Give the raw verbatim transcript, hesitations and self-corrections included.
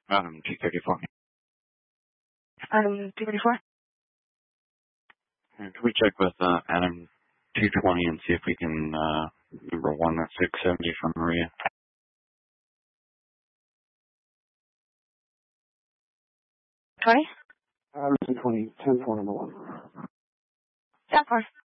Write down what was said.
Adam, two thirty-four. Adam, two thirty-four? And can we check with uh, Adam two twenty and see if we can, uh, number one, that's six seventy from Maria. twenty? Adam two twenty, ten four, number one. ten four.